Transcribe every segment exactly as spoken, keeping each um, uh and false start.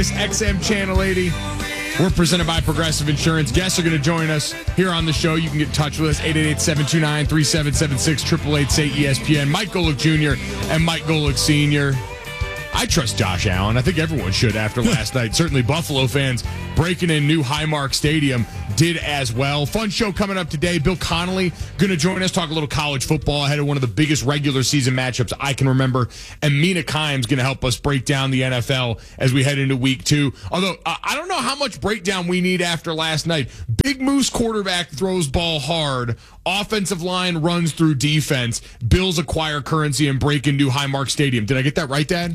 Sirius X M Channel eighty. We're presented by Progressive Insurance. Guests are going to join us here on the show. You can get in touch with us, eight eight eight, seven two nine, three seven seven six, eight eight eight, say E S P N. Mike Golick Junior and Mike Golick Senior I trust Josh Allen. I think everyone should after last night. Certainly Buffalo fans breaking in new Highmark Stadium did as well. Fun show coming up today. Bill Connolly going to join us, talk a little college football ahead of one of the biggest regular season matchups I can remember. And Mina Kimes going to help us break down the N F L as we head into week two. Although, uh, I don't know how much breakdown we need after last night. Big Moose quarterback throws ball hard. Offensive line runs through defense. Bills acquire currency and break into Highmark Stadium. Did I get that right, Dad?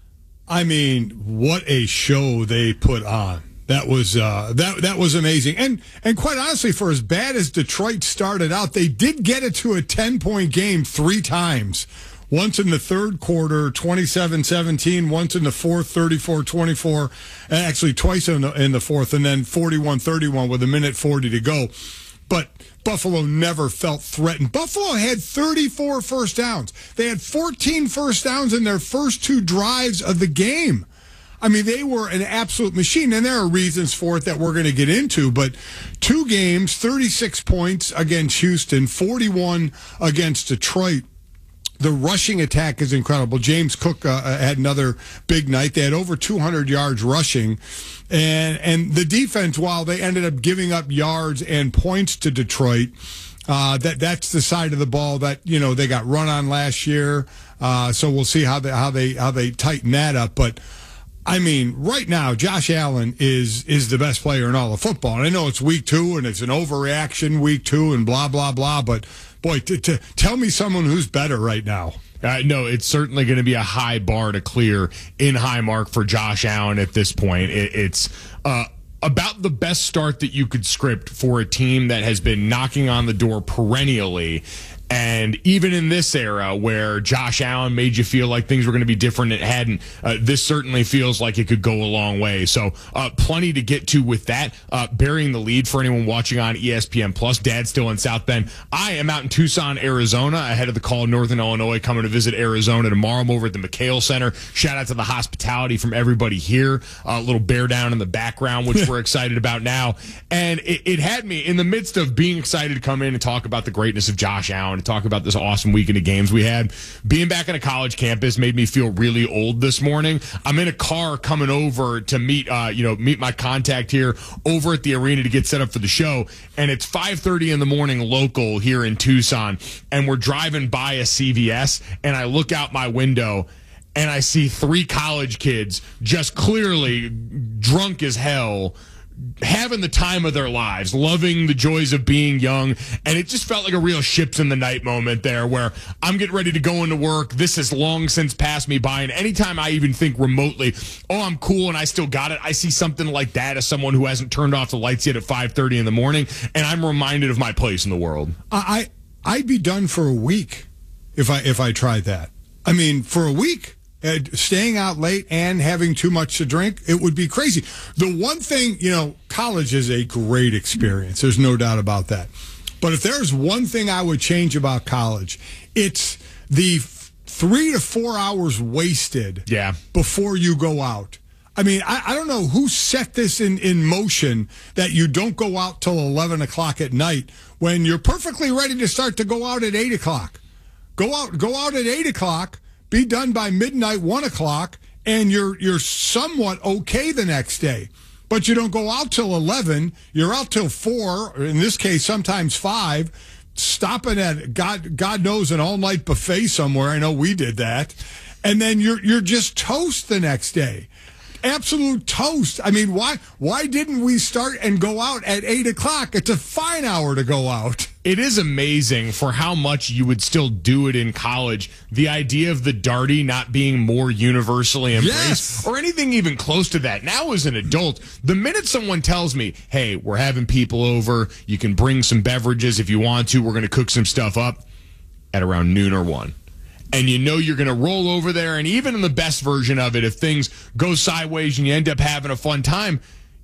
I mean, what a show they put on. That was uh, that that was amazing. And and quite honestly, for as bad as Detroit started out, they did get it to a ten-point game three times. Once in the third quarter, twenty-seven seventeen. Once in the fourth, thirty-four twenty-four. Actually, twice in the, in the fourth, and then forty-one thirty-one with a minute forty to go. But Buffalo never felt threatened. Buffalo had thirty-four first downs. They had fourteen first downs in their first two drives of the game. I mean, they were an absolute machine, and there are reasons for it that we're going to get into, but two games, thirty-six points against Houston, forty-one against Detroit. The rushing attack is incredible. James Cook uh, had another big night. They had over two hundred yards rushing. And and the defense, while they ended up giving up yards and points to Detroit, uh, that that's the side of the ball that, you know, they got run on last year. Uh, so we'll see how they how they how they tighten that up. But I mean, right now, Josh Allen is is the best player in all of football. And I know it's week two and it's an overreaction week two and blah blah blah. But boy, t- t- tell me someone who's better right now. Uh, no, it's certainly going to be a high bar to clear in Highmark for Josh Allen at this point. It, it's uh, about the best start that you could script for a team that has been knocking on the door perennially. And even in this era where Josh Allen made you feel like things were going to be different, it hadn't. Uh, this certainly feels like it could go a long way. So uh, plenty to get to with that. Uh, burying the lead for anyone watching on E S P N Plus. Dad's still in South Bend. I am out in Tucson, Arizona, ahead of the call. Northern Illinois coming to visit Arizona tomorrow. I'm over at the McHale Center. Shout out to the hospitality from everybody here. A uh, little bear down in the background, which we're excited about now. And it, it had me in the midst of being excited to come in and talk about the greatness of Josh Allen, to talk about this awesome weekend of games we had. Being back on a college campus made me feel really old this morning. I'm in a car coming over to meet, uh, you know, meet my contact here over at the arena to get set up for the show, and it's five thirty in the morning local here in Tucson, and we're driving by a C V S, and I look out my window, and I see three college kids just clearly drunk as hell, having the time of their lives, loving the joys of being young. And it just felt like a real ships in the night moment there where I'm getting ready to go into work. This has long since passed me by. And anytime I even think remotely, oh, I'm cool and I still got it, I see something like that as someone who hasn't turned off the lights yet at five thirty in the morning. And I'm reminded of my place in the world. I, I'd be done for a week if I, if I tried that. I mean, for a week. Uh, staying out late and having too much to drink, it would be crazy. The one thing, you know, college is a great experience. There's no doubt about that. But if there's one thing I would change about college, it's the f- three to four hours wasted yeah. before you go out. I mean, I, I don't know who set this in, in motion that you don't go out till eleven o'clock at night when you're perfectly ready to start to go out at eight o'clock. Go out, go out at eight o'clock. Be done by midnight, one o'clock, and you're you're somewhat okay the next day. But you don't go out till eleven. You're out till four, or in this case, sometimes five, stopping at God God knows an all-night buffet somewhere. I know we did that. And then you're you're just toast the next day. Absolute toast. I mean, why why didn't we start and go out at eight o'clock? It's a fine hour to go out. It is amazing for how much you would still do it in college. The idea of the Darty not being more universally embraced, yes. or anything even close to that. Now as an adult, the minute someone tells me, hey, we're having people over, you can bring some beverages if you want to, we're going to cook some stuff up at around noon or one. And you know you're going to roll over there, and even in the best version of it, if things go sideways and you end up having a fun time,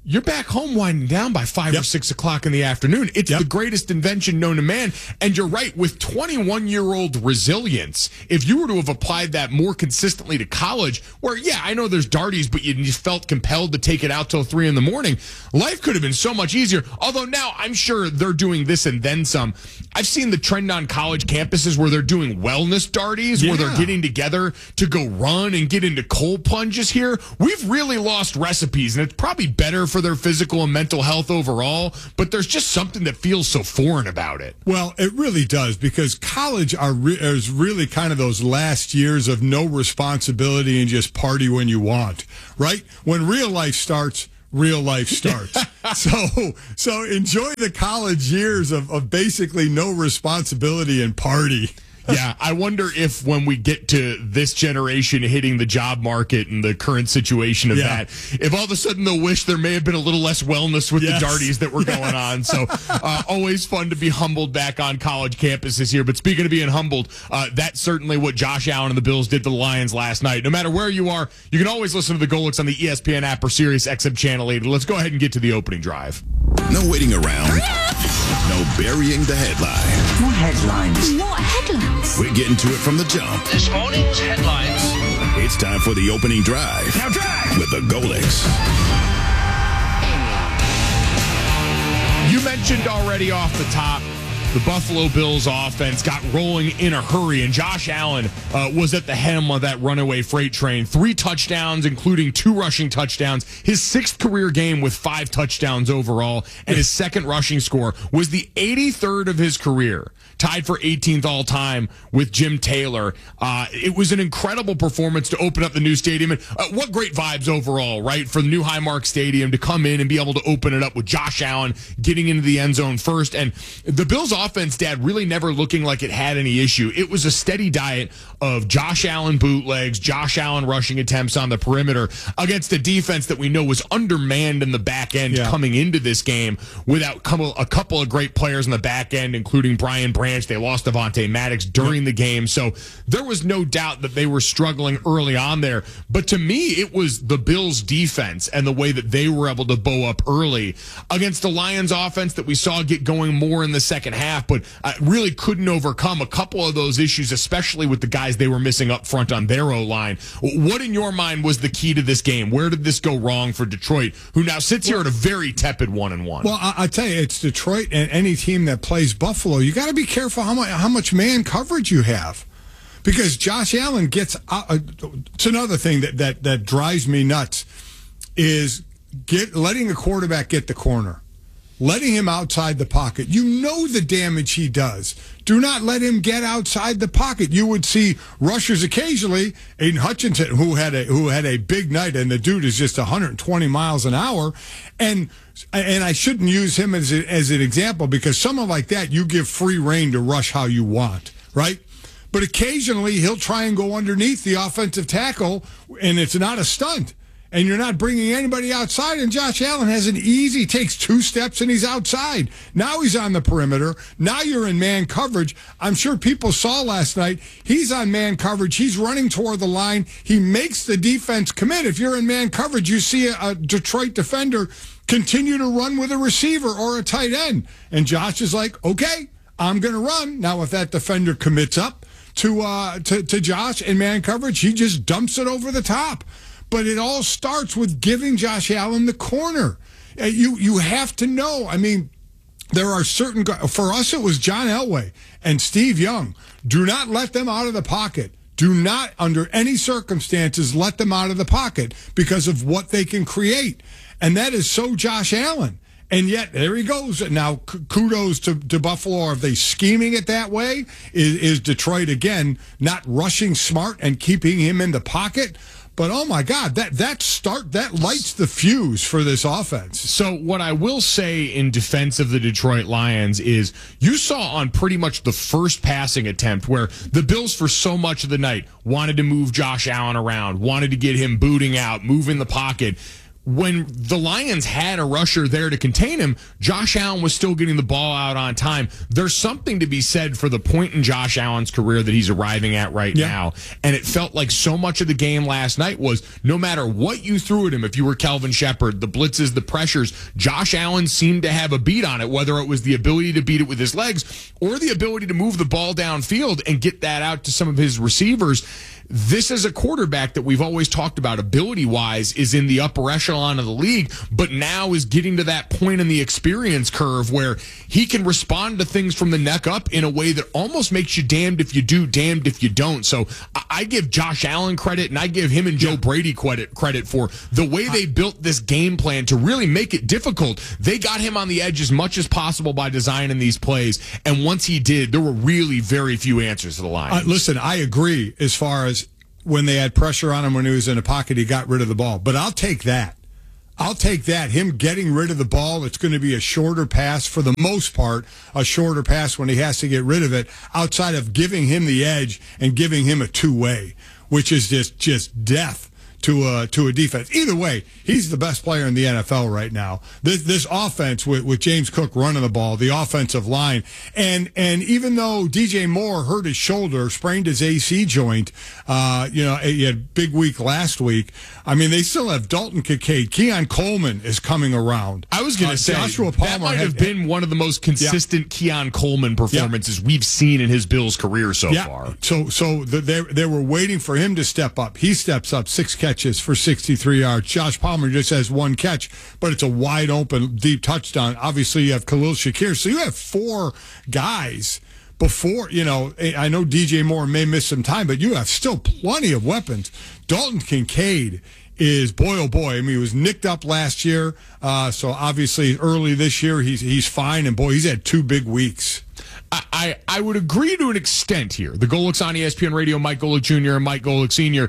you're back home winding down by five yep. or six o'clock in the afternoon. It's yep. the greatest invention known to man. And you're right, with twenty-one-year-old resilience, if you were to have applied that more consistently to college, where, yeah, I know there's darties, but you just felt compelled to take it out till three in the morning, life could have been so much easier. Although now I'm sure they're doing this and then some. I've seen the trend on college campuses where they're doing wellness darties, yeah. where they're getting together to go run and get into cold plunges here. We've really lost recipes, and it's probably better for their physical and mental health overall, but there's just something that feels so foreign about it. Well, it really does, because college are re- is really kind of those last years of no responsibility and just party when you want, right? When real life starts, real life starts. so so enjoy the college years of, of basically no responsibility and party. Yeah, I wonder if when we get to this generation hitting the job market and the current situation of yeah. that, if all of a sudden they'll wish there may have been a little less wellness with yes. the darties that were yes. going on. So uh, always fun to be humbled back on college campuses here. But speaking of being humbled, uh, that's certainly what Josh Allen and the Bills did to the Lions last night. No matter where you are, you can always listen to the Golix on the E S P N app or Sirius X M Channel eight. Let's go ahead and get to the opening drive. No waiting around. No burying the headline. What headlines? What headlines? We're getting to it from the jump. This morning's headlines. It's time for the opening drive. Now drive! With the Golix. You mentioned already off the top, the Buffalo Bills offense got rolling in a hurry, and Josh Allen uh, was at the helm of that runaway freight train. Three touchdowns, including two rushing touchdowns. His sixth career game with five touchdowns overall, and his second rushing score was the eighty-third of his career, tied for eighteenth all-time with Jim Taylor. Uh, it was an incredible performance to open up the new stadium. And uh, what great vibes overall, right, for the new Highmark Stadium to come in and be able to open it up with Josh Allen getting into the end zone first. And the Bills' offense, Dad, really never looking like it had any issue. It was a steady diet of Josh Allen bootlegs, Josh Allen rushing attempts on the perimeter against a defense that we know was undermanned in the back end yeah. coming into this game without a couple of great players in the back end, including Brian Branch. They lost Devontae Maddox during yep. the game. So there was no doubt that they were struggling early on there. But to me, it was the Bills' defense and the way that they were able to bow up early against the Lions' offense that we saw get going more in the second half, but uh, really couldn't overcome a couple of those issues, especially with the guys they were missing up front on their O-line. What, in your mind, was the key to this game? Where did this go wrong for Detroit, who now sits here at a very tepid one and one? Well, I, I tell you, it's Detroit and any team that plays Buffalo. You got to be careful how much how much man coverage you have, because Josh Allen gets. Uh, it's another thing that that that drives me nuts is get letting a quarterback get the corner. Letting him outside the pocket. You know the damage he does. Do not let him get outside the pocket. You would see rushers occasionally. Aiden Hutchinson, who had a who had a big night, and the dude is just one hundred twenty miles an hour. And and I shouldn't use him as a, as an example, because someone like that, you give free rein to rush how you want, right? But occasionally he'll try and go underneath the offensive tackle, and it's not a stunt. And you're not bringing anybody outside, and Josh Allen has an easy, takes two steps and he's outside. Now he's on the perimeter. Now you're in man coverage. I'm sure people saw last night, he's on man coverage. He's running toward the line. He makes the defense commit. If you're in man coverage, you see a, a Detroit defender continue to run with a receiver or a tight end. And Josh is like, okay, I'm going to run. Now, if that defender commits up to, uh, to, to Josh in man coverage, he just dumps it over the top. But it all starts with giving Josh Allen the corner. Uh, you you have to know. I mean, there are certain guys. For us, it was John Elway and Steve Young. Do not let them out of the pocket. Do not, under any circumstances, let them out of the pocket because of what they can create. And that is so Josh Allen. And yet, there he goes. Now, kudos to, to Buffalo. Are they scheming it that way? Is, is Detroit, again, not rushing smart and keeping him in the pocket? But, oh, my God, that that start, that lights the fuse for this offense. So what I will say in defense of the Detroit Lions is you saw on pretty much the first passing attempt where the Bills for so much of the night wanted to move Josh Allen around, wanted to get him booting out, move in the pocket. when the Lions had a rusher there to contain him, Josh Allen was still getting the ball out on time. There's something to be said for the point in Josh Allen's career that he's arriving at right yeah. now. And it felt like so much of the game last night was no matter what you threw at him, if you were Kelvin Shepard, the blitzes, the pressures, Josh Allen seemed to have a beat on it, whether it was the ability to beat it with his legs or the ability to move the ball downfield and get that out to some of his receivers. This is a quarterback that we've always talked about ability-wise is in the upper echelon of the league, but now is getting to that point in the experience curve where he can respond to things from the neck up in a way that almost makes you damned if you do, damned if you don't. So I give Josh Allen credit, and I give him and Joe yeah. Brady credit, credit for the way they built this game plan to really make it difficult. They got him on the edge as much as possible by designing these plays, and once he did, there were really very few answers to the line. Uh, listen, I agree as far as when they had pressure on him when he was in the pocket, he got rid of the ball. But I'll take that. I'll take that. Him getting rid of the ball, it's going to be a shorter pass for the most part, a shorter pass when he has to get rid of it, outside of giving him the edge and giving him a two-way, which is just, just death to a, to a defense. Either way, he's the best player in the N F L right now. This, this offense with, with James Cook running the ball, the offensive line, and and even though D J Moore hurt his shoulder, sprained his A C joint, uh, you know, he had a big week last week. I mean, they still have Dalton Kincaid. Keon Coleman is coming around. I was going to uh, say, Joshua Palmer that might had, have been one of the most consistent yeah. Keon Coleman performances yeah. we've seen in his Bills career so yeah. far. So, so the, they they were waiting for him to step up. He steps up, six catches for sixty-three yards. Josh Palmer just has one catch, but it's a wide open, deep touchdown. Obviously, you have Khalil Shakir. So you have four guys before, you know, I know D J Moore may miss some time, but you have still plenty of weapons. Dalton Kincaid is, boy, oh boy, I mean, he was nicked up last year. Uh, so obviously early this year, he's, he's fine. And boy, he's had two big weeks. I, I would agree to an extent here. The Golics on E S P N Radio, Mike Golic Junior and Mike Golic Senior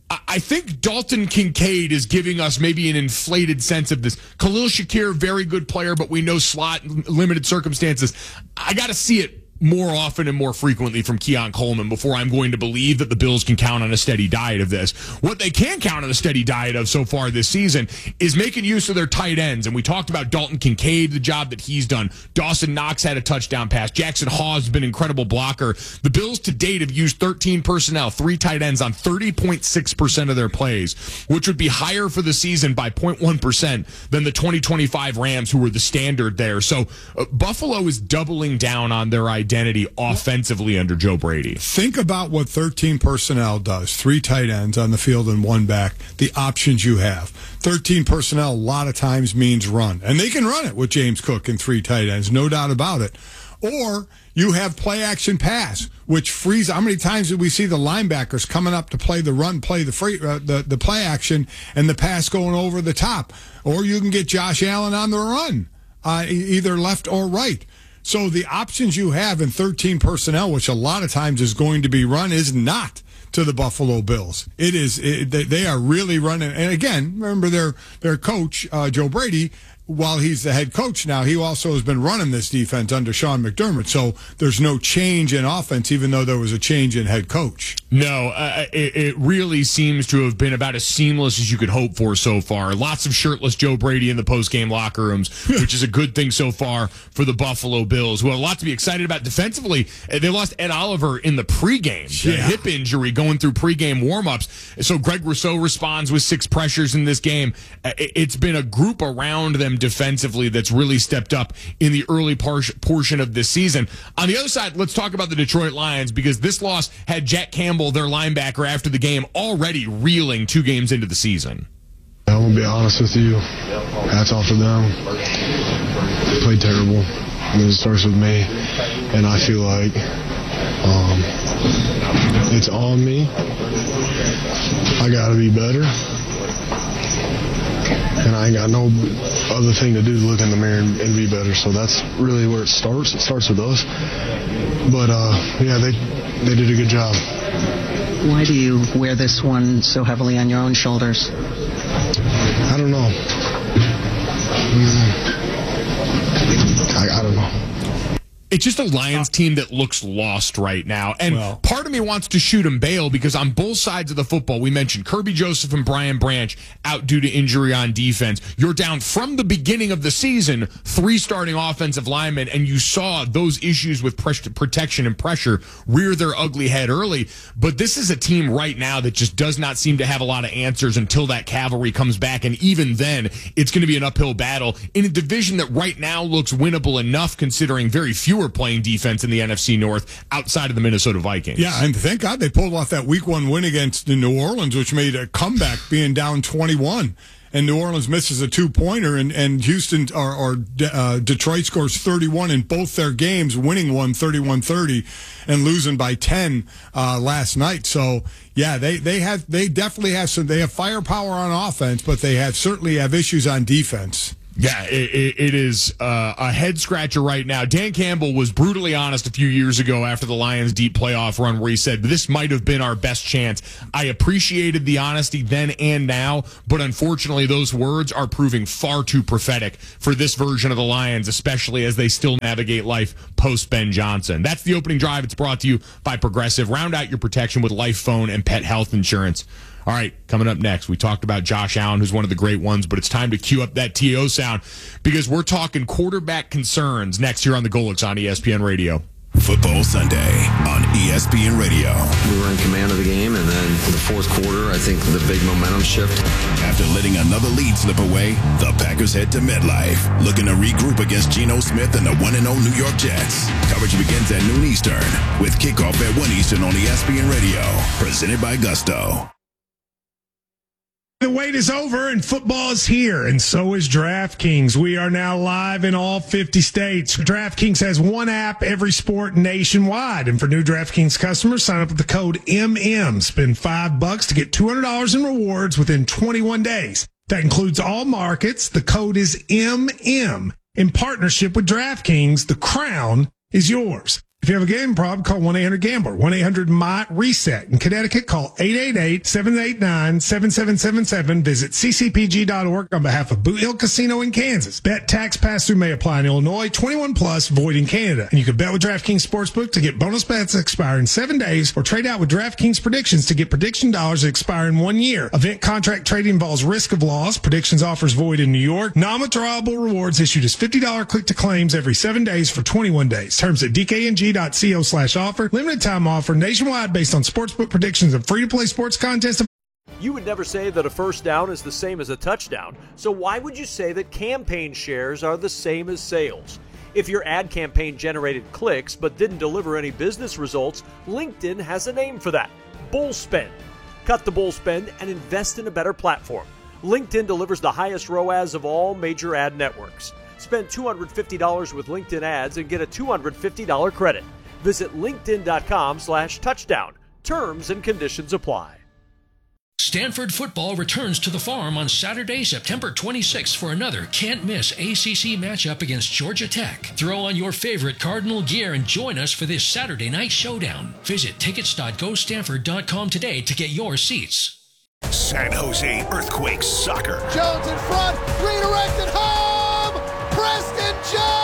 I think Dalton Kincaid is giving us maybe an inflated sense of this. Khalil Shakir, very good player, but we know slot, limited circumstances. I got to see it more often and more frequently from Keon Coleman before I'm going to believe that the Bills can count on a steady diet of this. What they can count on a steady diet of so far this season is making use of their tight ends. And we talked about Dalton Kincaid, the job that he's done. Dawson Knox had a touchdown pass. Jackson Hawes has been an incredible blocker. The Bills to date have used thirteen personnel, three tight ends on thirty point six percent of their plays, which would be higher for the season by zero point one percent than the twenty twenty-five Rams, who were the standard there. So uh, Buffalo is doubling down on their identity. Identity offensively under Joe Brady. Think about what thirteen personnel does. Three tight ends on the field and one back. The options you have. thirteen personnel a lot of times means run. And they can run it with James Cook and three tight ends, no doubt about it. Or you have play action pass, which frees. How many times did we see the linebackers coming up to play the run, play the free, uh, the, the play action, and the pass going over the top? Or you can get Josh Allen on the run, uh, either left or right. So the options you have in thirteen personnel, which a lot of times is going to be run, is not to the Buffalo Bills. It is it, they are really running. And again, remember their their coach uh, Joe Brady. While he's the head coach now, he also has been running this defense under Sean McDermott. So there's no change in offense, even though there was a change in head coach. No, uh, it, it really seems to have been about as seamless as you could hope for so far. Lots of shirtless Joe Brady in the post-game locker rooms, which is a good thing so far for the Buffalo Bills, who have a lot to be excited about defensively. They lost Ed Oliver in the pregame, yeah. the hip injury going through pregame warmups. So Greg Rousseau responds with six pressures in this game. It's been a group around them defensively that's really stepped up in the early par- portion of this season. On the other side, let's talk about the Detroit Lions, because this loss had Jack Campbell, their linebacker, after the game already reeling two games into the season. I'm going to be honest with you. Hats off to them. They played terrible. I mean, it starts with me, and I feel like um, it's on me. I got to be better. And I ain't got no other thing to do to look in the mirror and, and be better. So that's really where it starts. It starts with us. But, uh, yeah, they they did a good job. Why do you wear this one so heavily on your own shoulders? I don't know. Mm, I, I don't know. It's just a Lions team that looks lost right now. And Well- part of me wants to shoot him bail because on both sides of the football, we mentioned Kirby Joseph and Brian Branch out due to injury on defense. You're down from the beginning of the season, three starting offensive linemen, and you saw those issues with pressure, protection and pressure rear their ugly head early. But this is a team right now that just does not seem to have a lot of answers until that cavalry comes back. And even then, it's going to be an uphill battle in a division that right now looks winnable enough considering very few are playing defense in the N F C North outside of the Minnesota Vikings. Yeah, and thank God they pulled off that week one win against the New Orleans, which made a comeback being down twenty-one. And New Orleans misses a two-pointer, and, and Houston or, or uh, Detroit scores thirty-one in both their games, winning one thirty-one thirty and losing by ten uh, last night. So, yeah, they, they have they definitely have some, they have firepower on offense, but they have certainly have issues on defense. Yeah, it, it, it is uh, a head scratcher right now. Dan Campbell was brutally honest a few years ago after the Lions' deep playoff run where he said, this might have been our best chance. I appreciated the honesty then and now, but unfortunately those words are proving far too prophetic for this version of the Lions, especially as they still navigate life post-Ben Johnson. That's the opening drive. It's brought to you by Progressive. Round out your protection with life, phone, and pet health insurance. All right, coming up next, we talked about Josh Allen, who's one of the great ones, but it's time to cue up that T O sound because we're talking quarterback concerns next here on the Golics on E S P N Radio. Football Sunday on E S P N Radio. We were in command of the game, and then in the fourth quarter, I think the big momentum shift. After letting another lead slip away, the Packers head to MetLife, looking to regroup against Geno Smith and the one and oh New York Jets. Coverage begins at noon Eastern, with kickoff at one Eastern on E S P N Radio, presented by Gusto. The wait is over and football is here, and so is DraftKings. We are now live in all fifty states. DraftKings has one app, every sport nationwide. And for new DraftKings customers, sign up with the code M M. Spend five bucks to get two hundred dollars in rewards within twenty-one days. That includes all markets. The code is M M. In partnership with DraftKings, the crown is yours. If you have a gambling problem, call one eight hundred gambler, one eight hundred M Y reset. In Connecticut, call eight eight eight, seven eight nine, seven seven seven seven. Visit c c p g dot org on behalf of Boot Hill Casino in Kansas. Bet tax pass-through may apply in Illinois, twenty-one plus, void in Canada. And you can bet with DraftKings Sportsbook to get bonus bets that expire in seven days or trade out with DraftKings Predictions to get prediction dollars that expire in one year. Event contract trading involves risk of loss. Predictions offers void in New York. Non-withdrawable rewards issued as fifty dollars click to claims every seven days for twenty-one days. Terms at d k n g dot co slash offer. Limited time offer nationwide based on sportsbook predictions and free-to-play sports contests. You would never say that a first down is the same as a touchdown. So why would you say that campaign shares are the same as sales? If your ad campaign generated clicks but didn't deliver any business results, LinkedIn has a name for that. Bull spend. Cut the bull spend and invest in a better platform. LinkedIn delivers the highest R O A S of all major ad networks. Spend two hundred fifty dollars with LinkedIn ads and get a two hundred fifty dollars credit. Visit linkedin.com slash touchdown. Terms and conditions apply. Stanford football returns to the Farm on Saturday, September twenty-sixth for another can't-miss A C C matchup against Georgia Tech. Throw on your favorite Cardinal gear and join us for this Saturday night showdown. Visit tickets dot go stanford dot com today to get your seats. San Jose Earthquakes Soccer. Jones in front, redirected home! Preston Jones!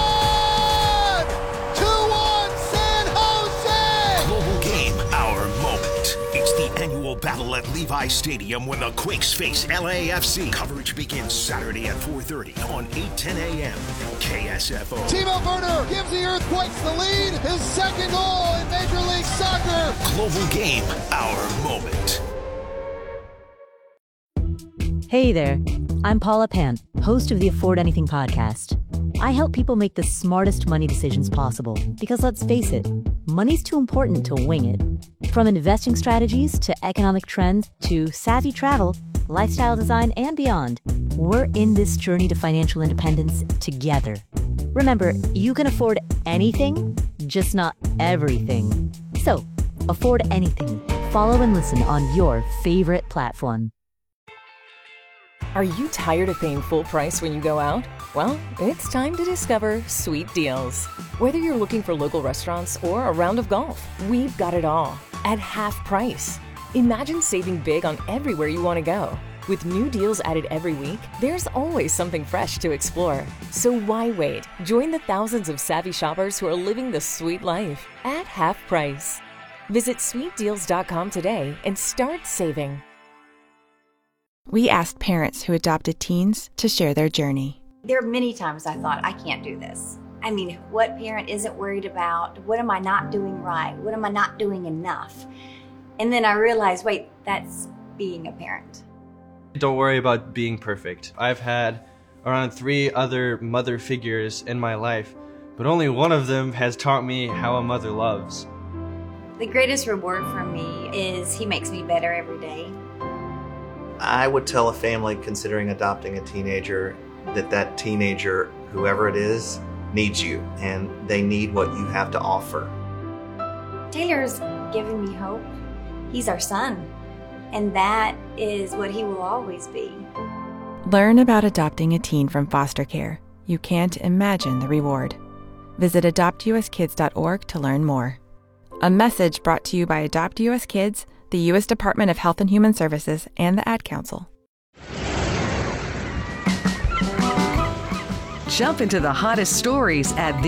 Annual battle at Levi Stadium when the Quakes face L A F C. Coverage begins Saturday at four thirty on eight ten a.m. K S F O. Timo Werner gives the Earthquakes the lead. His second goal in Major League Soccer. Global Game, our moment. Hey there, I'm Paula Pant, host of the Afford Anything podcast. I help people make the smartest money decisions possible because let's face it, money's too important to wing it. From investing strategies to economic trends to savvy travel, lifestyle design, and beyond, we're in this journey to financial independence together. Remember, you can afford anything, just not everything. So, afford anything. Follow and listen on your favorite platform. Are you tired of paying full price when you go out? Well, it's time to discover Sweet Deals. Whether you're looking for local restaurants or a round of golf, we've got it all at half price. Imagine saving big on everywhere you want to go. With new deals added every week, there's always something fresh to explore. So why wait? Join the thousands of savvy shoppers who are living the sweet life at half price. Visit sweet deals dot com today and start saving. We asked parents who adopted teens to share their journey. There are many times I thought, I can't do this. I mean, what parent isn't worried about? What am I not doing right? What am I not doing enough? And then I realized, wait, that's being a parent. Don't worry about being perfect. I've had around three other mother figures in my life, but only one of them has taught me how a mother loves. The greatest reward for me is he makes me better every day. I would tell a family considering adopting a teenager that that teenager, whoever it is, needs you, and they need what you have to offer. Taylor's giving me hope. He's our son, and that is what he will always be. Learn about adopting a teen from foster care. You can't imagine the reward. Visit adopt u s kids dot org to learn more. A message brought to you by Adopt U S Kids, the U S Department of Health and Human Services, and the Ad Council. Jump into the hottest stories at